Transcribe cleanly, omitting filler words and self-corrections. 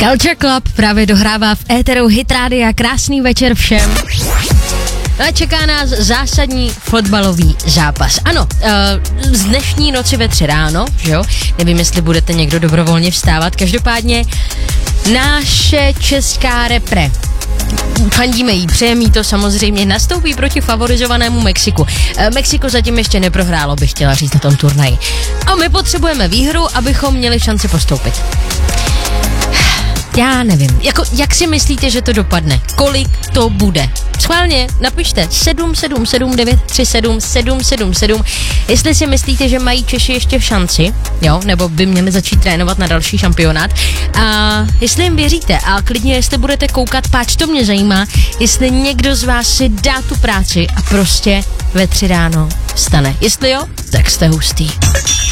Culture Club právě dohrává v éteru Hit Rádia. Krásný večer všem. No a čeká nás zásadní fotbalový zápas. Ano, z dnešní noci ve 3 ráno, že jo? Nevím, jestli budete někdo dobrovolně vstávat. Každopádně naše česká repre, fandíme jí, přejeme jí to samozřejmě, nastoupí proti favorizovanému Mexiku. Mexiko zatím ještě neprohrálo, bych chtěla říct, na tom turnaji. A my potřebujeme výhru, abychom měli šanci postoupit. Já nevím, jak si myslíte, že to dopadne? Kolik to bude? Schválně, napište 777937777, jestli si myslíte, že mají Češi ještě šanci, jo, nebo by měli začít trénovat na další šampionát. A jestli jim věříte a klidně, jestli budete koukat, páč to mě zajímá, jestli někdo z vás si dá tu práci a prostě ve 3 ráno vstane. Jestli jo, tak jste hustý.